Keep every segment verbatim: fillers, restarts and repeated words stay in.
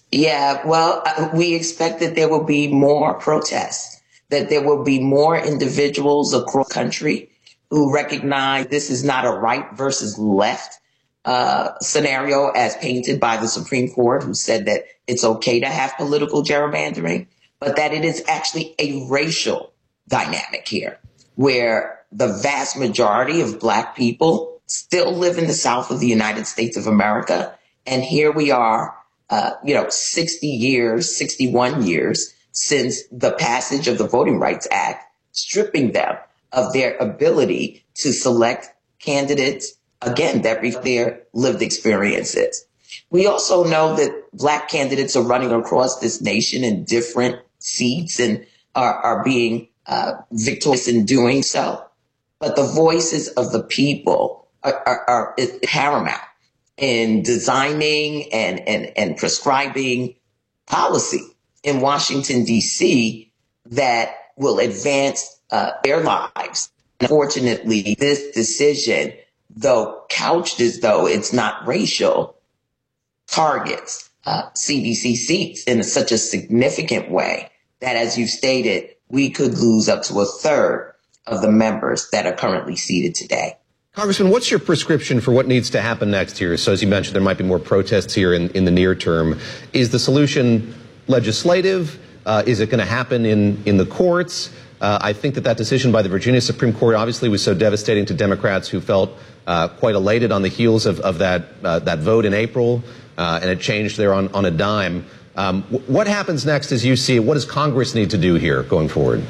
Yeah, well, uh, we expect that there will be more protests, that there will be more individuals across the country who recognize this is not a right versus left uh, scenario as painted by the Supreme Court, who said that it's okay to have political gerrymandering, but that it is actually a racial dynamic here, where the vast majority of Black people still live in the South of the United States of America. And here we are, uh, you know, sixty years, sixty-one years since the passage of the Voting Rights Act, stripping them of their ability to select candidates, again, that reflect their lived experiences. We also know that Black candidates are running across this nation in different seats and are, are being uh, victorious in doing so. But the voices of the people are, are, are paramount in designing and, and, and prescribing policy in Washington, D C that will advance uh, their lives. Unfortunately, this decision, though couched as though it's not racial, targets uh, C D C seats in such a significant way that, as you stated, we could lose up to a third of the members that are currently seated today. Congressman, what's your prescription for what needs to happen next year? So as you mentioned, there might be more protests here in, in the near term. Is the solution legislative? Uh, is it going to happen in, in the courts? Uh, I think that that decision by the Virginia Supreme Court obviously was so devastating to Democrats who felt uh, quite elated on the heels of, of that, uh, that vote in April, uh, and it changed there on, on a dime. Um, what happens next as you see it? What does Congress need to do here going forward?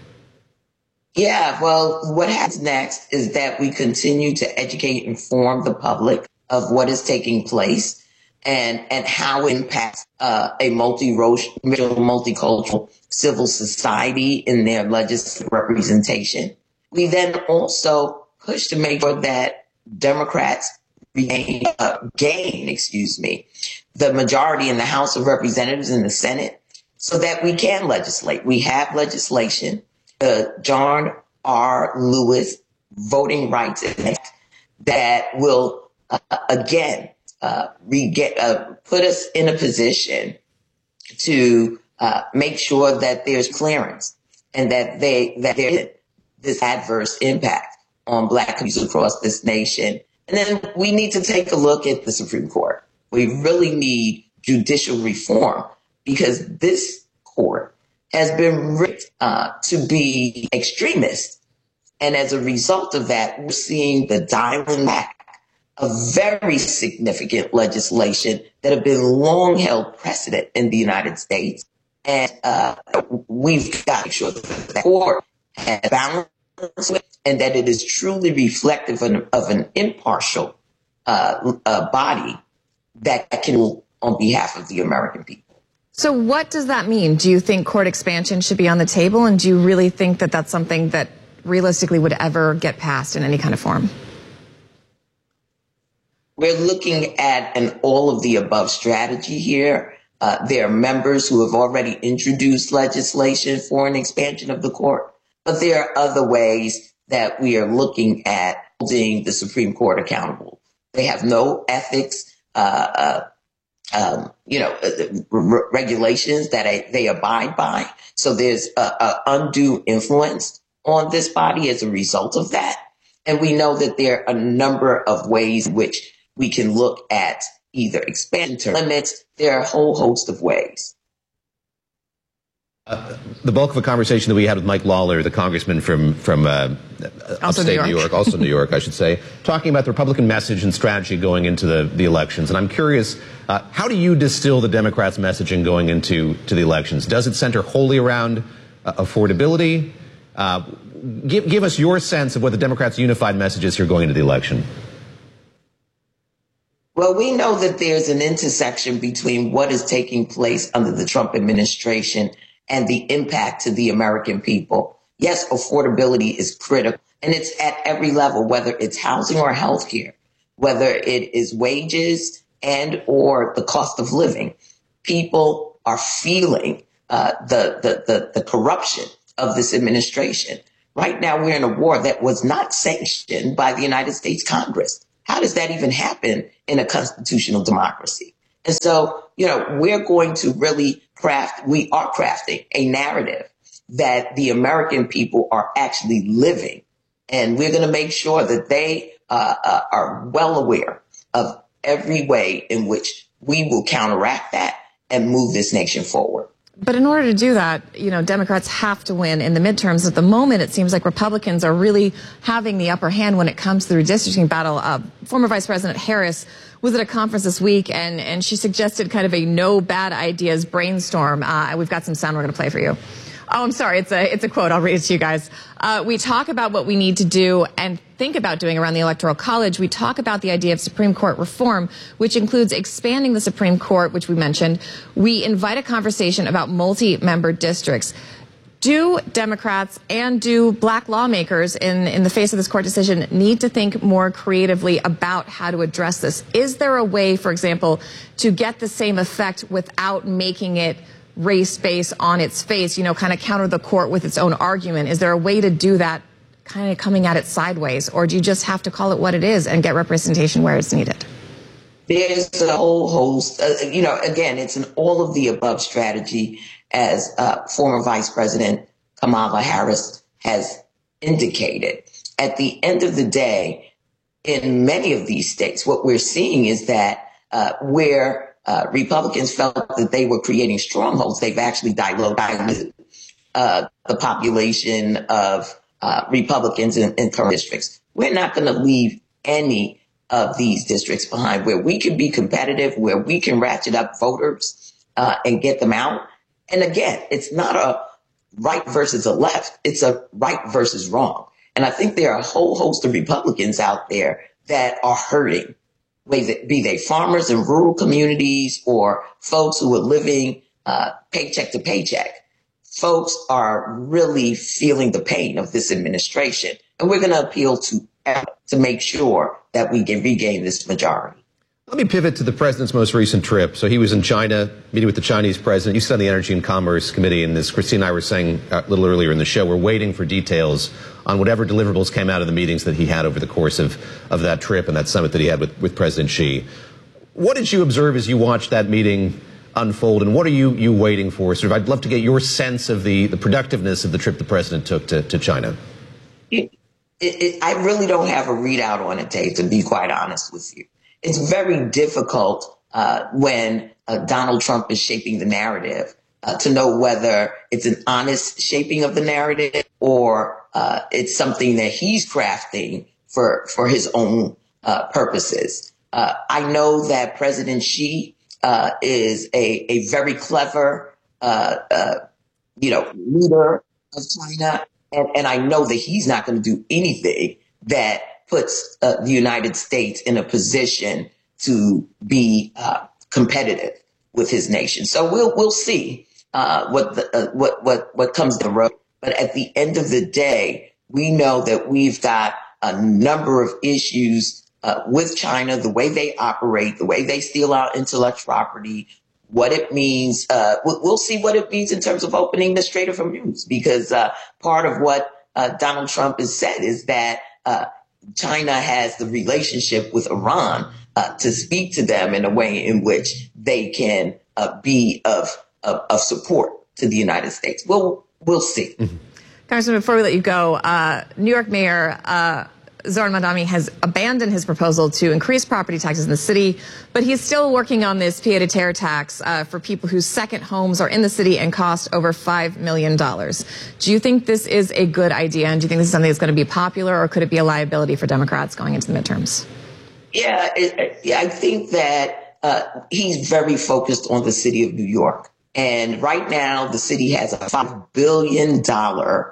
Yeah, well, what happens next is that we continue to educate and inform the public of what is taking place and, and how it impacts uh, a multiracial, multicultural civil society in their legislative representation. We then also push to make sure that Democrats regain, uh, gain, excuse me, the majority in the House of Representatives and the Senate so that we can legislate. We have legislation. The John R. Lewis Voting Rights Act that will, uh, again, uh, re- get, uh, put us in a position to uh, make sure that there's clearance and that they that there is this adverse impact on Black communities across this nation. And then we need to take a look at the Supreme Court. We really need judicial reform because this court has been rigged uh, to be extremist. And as a result of that, we're seeing the dialing back of very significant legislation that have been long held precedent in the United States. And uh, we've got to make sure that the court has balance with and that it is truly reflective of, of an impartial uh, uh, body that can rule on behalf of the American people. So what does that mean? Do you think court expansion should be on the table? And do you really think that that's something that realistically would ever get passed in any kind of form? We're looking at an all of the above strategy here. Uh, there are members who have already introduced legislation for an expansion of the court, but there are other ways that we are looking at holding the Supreme Court accountable. They have no ethics, uh, uh, Um, you know, r- regulations that I, they abide by. So there's a, a undue influence on this body as a result of that. And we know that there are a number of ways in which we can look at either expansion limits. There are a whole host of ways. Uh, the bulk of a conversation that we had with Mike Lawler, the congressman from from uh, upstate New York. New York, also New York, I should say, talking about the Republican message and strategy going into the, the elections. And I'm curious, uh, how do you distill the Democrats' messaging going into to the elections? Does it center wholly around uh, affordability? Uh, give, give us your sense of what the Democrats' unified message is here going into the election. Well, we know that there's an intersection between what is taking place under the Trump administration and the impact to the American people. Yes, affordability is critical, and it's at every level, whether it's housing or healthcare, whether it is wages and or the cost of living. People are feeling uh, the, the, the, the corruption of this administration. Right now, we're in a war that was not sanctioned by the United States Congress. How does that even happen in a constitutional democracy? And so you know, we're going to really craft, we are crafting a narrative that the American people are actually living. And we're going to make sure that they uh, uh, are well aware of every way in which we will counteract that and move this nation forward. But in order to do that, you know, Democrats have to win in the midterms. At the moment, it seems like Republicans are really having the upper hand when it comes to the redistricting battle. Uh, former Vice President Harris was at a conference this week, and, and she suggested kind of a no bad ideas brainstorm. Uh, we've got some sound we're going to play for you. Oh, I'm sorry. It's a, it's a quote. I'll read it to you guys. Uh, we talk about what we need to do and think about doing around the Electoral College. We talk about the idea of Supreme Court reform, which includes expanding the Supreme Court, which we mentioned. We invite a conversation about multi-member districts. Do Democrats and do black lawmakers in, in the face of this court decision need to think more creatively about how to address this? Is there a way, for example, to get the same effect without making it race-based on its face, you know, kind of counter the court with its own argument? Is there a way to do that kind of coming at it sideways? Or do you just have to call it what it is and get representation where it's needed? There's a whole host, uh, you know, again, it's an all of the above strategy, as uh, former Vice President Kamala Harris has indicated. At the end of the day, in many of these states, what we're seeing is that uh, where uh, Republicans felt that they were creating strongholds, they've actually diluted uh, the population of uh, Republicans in, in current districts. We're not going to leave any of these districts behind where we can be competitive, where we can ratchet up voters uh, and get them out. And again, it's not a right versus a left. It's a right versus wrong. And I think there are a whole host of Republicans out there that are hurting, be they farmers in rural communities or folks who are living uh, paycheck to paycheck. Folks are really feeling the pain of this administration. And we're going to appeal to to make sure that we can regain this majority. Let me pivot to the president's most recent trip. So he was in China, meeting with the Chinese president. You sit on the Energy and Commerce Committee, and as Christine and I were saying a little earlier in the show, we're waiting for details on whatever deliverables came out of the meetings that he had over the course of, of that trip and that summit that he had with, with President Xi. What did you observe as you watched that meeting unfold, and what are you, you waiting for? Sort of, I'd love to get your sense of the, the productiveness of the trip the president took to, to China. It, it, it, I really don't have a readout on it, Dave, to be quite honest with you. It's very difficult uh, when uh, Donald Trump is shaping the narrative uh, to know whether it's an honest shaping of the narrative or uh, it's something that he's crafting for for his own uh, purposes. Uh, I know that President Xi uh, is a, a very clever, uh, uh, you know, leader of China, and, and I know that he's not going to do anything that puts uh, the United States in a position to be uh, competitive with his nation. So we'll we'll see uh, what the, uh, what what what comes the road. But at the end of the day, we know that we've got a number of issues uh, with China, the way they operate, the way they steal our intellectual property, what it means. Uh, we'll, we'll see what it means in terms of opening the Strait of Hormuz, because uh, part of what uh, Donald Trump has said is that uh, China has the relationship with Iran uh, to speak to them in a way in which they can uh, be of, of of support to the United States. We'll we'll see. Mm-hmm. Congressman, before we let you go, uh, New York Mayor uh, Zohran Mamdani has abandoned his proposal to increase property taxes in the city, but he's still working on this pied-à-terre tax uh, for people whose second homes are in the city and cost over five million dollars. Do you think this is a good idea, and do you think this is something that's going to be popular, or could it be a liability for Democrats going into the midterms? Yeah, it, yeah I think that uh, he's very focused on the city of New York. And right now, the city has a five billion dollars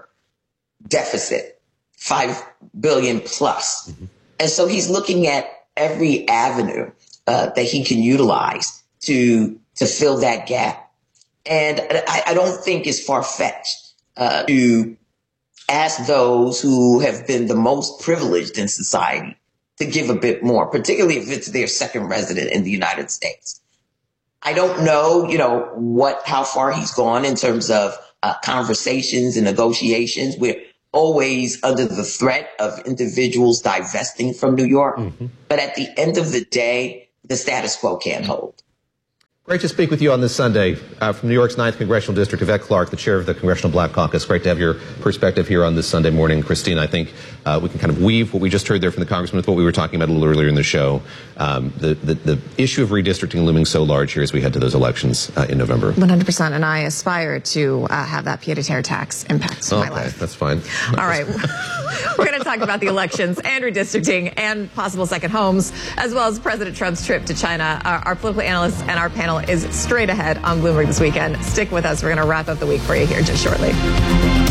deficit, five billion dollars plus. Mm-hmm. And so he's looking at every avenue uh, that he can utilize to to fill that gap. And I, I don't think it's far-fetched uh, to ask those who have been the most privileged in society to give a bit more, particularly if it's their second resident in the United States. I don't know, you know, what how far he's gone in terms of uh, conversations and negotiations. We're always under the threat of individuals divesting from New York. Mm-hmm. But at the end of the day, the status quo can't hold. Great to speak with you on this Sunday. Uh, from New York's ninth Congressional District, Yvette Clarke, the chair of the Congressional Black Caucus. Great to have your perspective here on this Sunday morning. Christine, I think uh, we can kind of weave what we just heard there from the congressman with what we were talking about a little earlier in the show. Um, the, the, the issue of redistricting looming so large here as we head to those elections uh, in November. one hundred percent, and I aspire to uh, have that pied-à-terre tax impact okay, my life. That's fine. All right. We're going to talk about the elections and redistricting and possible second homes, as well as President Trump's trip to China. Our, our political analyst and our panel is straight ahead on Bloomberg This Weekend. Stick with us. We're going to wrap up the week for you here just shortly.